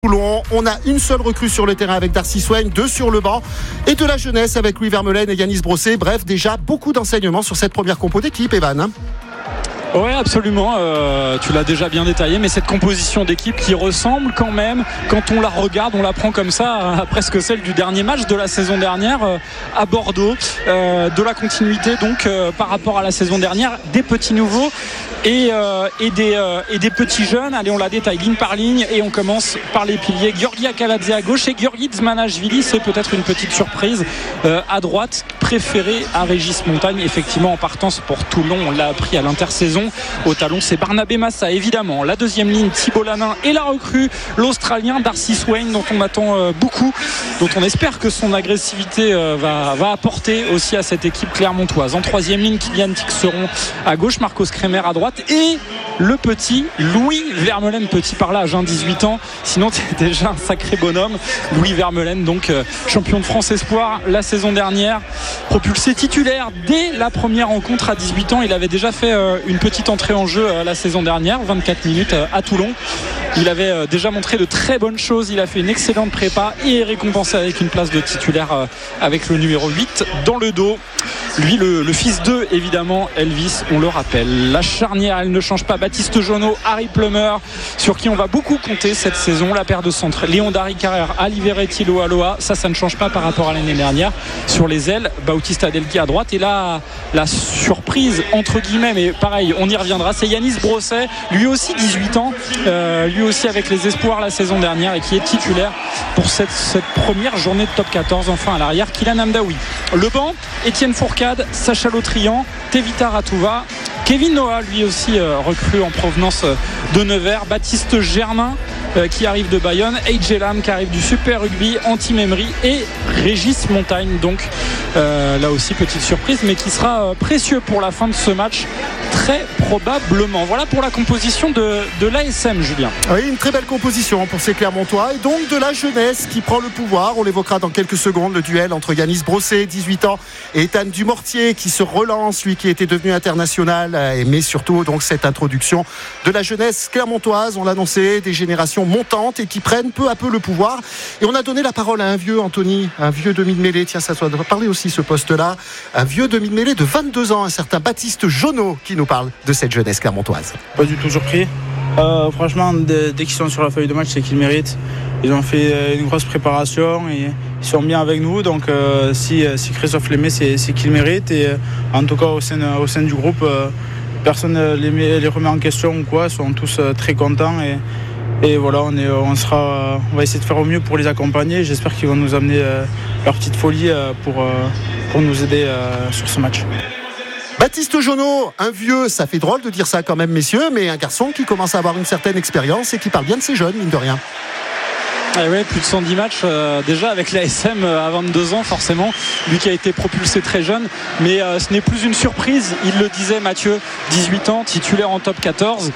Toulon. On a une seule recrue sur le terrain avec Darcy Swain, 2 sur le banc et de la jeunesse avec Louis Vermeulen et Yanis Brosset. Bref, déjà beaucoup d'enseignements sur cette première compo d'équipe, Evan. Oui, absolument, tu l'as déjà bien détaillé, mais cette composition d'équipe qui ressemble quand même, quand on la regarde, on la prend comme ça, à presque celle du dernier match de la saison dernière à Bordeaux, de la continuité donc par rapport à la saison dernière, des petits nouveaux et des petits jeunes. Allez, on la détaille ligne par ligne et on commence par les piliers. Giorgi Akaladze à gauche et Giorgi Dzmanashvili, c'est peut-être une petite surprise à droite, préféré à Régis Montagne, effectivement en partance pour Toulon, on l'a appris à l'intersaison. Au talon, c'est Barnabé Massa, évidemment. La deuxième ligne, Thibaut Lanin et la recrue, l'Australien Darcy Swain, dont on attend beaucoup, dont on espère que son agressivité va apporter aussi à cette équipe clermontoise. En troisième ligne, Kylian Tixeron à gauche, Marcos Kremer à droite et le petit Louis Vermeulen, petit par l'âge, 18 ans. Sinon, c'est déjà un sacré bonhomme. Louis Vermeulen, donc champion de France Espoir la saison dernière, propulsé titulaire dès la première rencontre à 18 ans. Il avait déjà fait une petite entrée en jeu la saison dernière, 24 minutes à Toulon. Il avait déjà montré de très bonnes choses. Il a fait une excellente prépa et est récompensé avec une place de titulaire avec le numéro 8 dans le dos. Lui, le fils d'eux, évidemment, Elvis, on le rappelle. La charnière, elle ne change pas. Baptiste Jonot, Harry Plummer, sur qui on va beaucoup compter cette saison. La paire de centre, Léon Dari Carrère, Ali Veretti, Loa. Ça ne change pas par rapport à l'année dernière. Sur les ailes, Bautista Delki à droite. Et là, la surprise, entre guillemets, mais pareil, on y reviendra, c'est Yanis Brosset, lui aussi 18 ans, lui aussi avec les espoirs la saison dernière et qui est titulaire pour cette première journée de top 14. Enfin à l'arrière, Kylian Amdaoui. Le banc, Étienne Fourcade, Sacha Lautrian, Tevita Ratouva, Kevin Noah, lui aussi recrue en provenance de Nevers, Baptiste Germain qui arrive de Bayonne, AJ Lam qui arrive du Super Rugby, Anti Memri et Régis Montagne, donc là aussi petite surprise mais qui sera précieux pour la fin de ce match très probablement. Voilà pour la composition de l'ASM, Julien. Oui, une très belle composition pour ces Clermontois et donc de la jeunesse qui prend le pouvoir. On l'évoquera dans quelques secondes, le duel entre Yanis Brosset, 18 ans, et Ethan Dumortier qui se relance, lui qui était devenu international, mais surtout donc cette introduction de la jeunesse clermontoise, on l'annonçait, des générations montantes et qui prennent peu à peu le pouvoir. Et on a donné la parole à un vieux, Anthony, un vieux demi-de-mêlée, tiens, ça doit parler aussi ce poste-là, un vieux demi-de-mêlée de 22 ans, un certain Baptiste Jonot qui nous parle de cette jeunesse clermontoise. Pas du tout surpris. Franchement, dès qu'ils sont sur la feuille de match, c'est qu'ils méritent. Ils ont fait une grosse préparation et ils sont bien avec nous. Donc si Christophe les met, c'est qu'ils méritent. Et en tout cas, au sein du groupe, personne ne les remet en question ou quoi. Ils sont tous très contents. Et voilà, on va essayer de faire au mieux pour les accompagner. J'espère qu'ils vont nous amener leur petite folie pour nous aider sur ce match. Baptiste Jonot, un vieux, ça fait drôle de dire ça quand même, messieurs, mais un garçon qui commence à avoir une certaine expérience et qui parle bien de ses jeunes, mine de rien. Ah ouais, plus de 110 matchs déjà avec l'ASM à 22 ans forcément, lui qui a été propulsé très jeune, mais ce n'est plus une surprise, il le disait Mathieu, 18 ans, titulaire en top 14,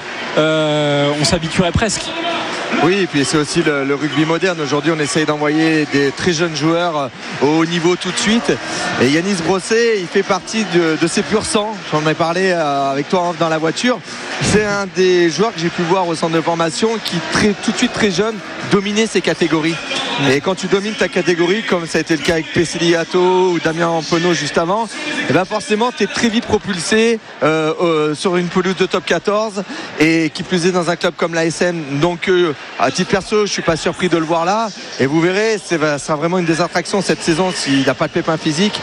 on s'habituerait presque. Oui, et puis c'est aussi le rugby moderne. Aujourd'hui, on essaye d'envoyer des très jeunes joueurs au haut niveau tout de suite. Et Yanis Brosset, il fait partie de ces pur sang. J'en ai parlé avec toi dans la voiture. C'est un des joueurs que j'ai pu voir au centre de formation qui, tout de suite très jeune, dominait ses catégories. Et quand tu domines ta catégorie, comme ça a été le cas avec Pesceli Hato ou Damien Ampenaud juste avant, et ben forcément, tu es très vite propulsé sur une pelouse de top 14 et qui plus est dans un club comme l'ASM. Donc, à titre perso, je ne suis pas surpris de le voir là. Et vous verrez, ça sera vraiment une des attractions cette saison s'il n'a pas de pépin physique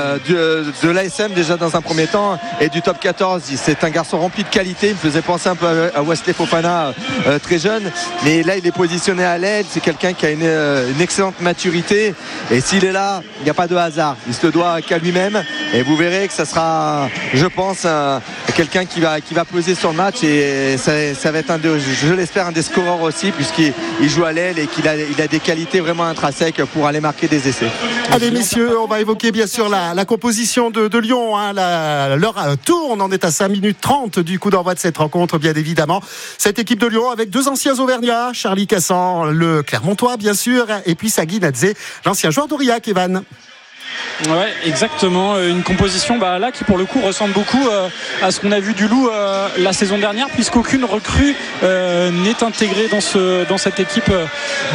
de l'ASM déjà dans un premier temps et du top 14. C'est un garçon rempli de qualité. Il me faisait penser un peu à Wesley Fofana très jeune. Mais là, il est positionné à l'aile. C'est quelqu'un qui a une excellente maturité. Et s'il est là, il n'y a pas de hasard. Il se doit qu'à lui-même. Et vous verrez que ça sera, je pense, quelqu'un qui va peser sur le match. Et ça va être je l'espère, un des scoreurs aussi, puisqu'il joue à l'aile et qu'il a des qualités vraiment intrinsèques pour aller marquer des essais. Allez messieurs, on va évoquer bien sûr la composition de Lyon, hein. L'heure tourne, on est à 5 minutes 30 du coup d'envoi de cette rencontre, bien évidemment. Cette équipe de Lyon avec 2 anciens Auvergnats, Charlie Cassan, le Clermontois bien sûr, et puis Sagui Nadze, l'ancien joueur d'Aurillac, Evan. Ouais, exactement. Une composition là qui pour le coup ressemble beaucoup à ce qu'on a vu du Loup la saison dernière, puisqu'aucune recrue n'est intégrée dans cette équipe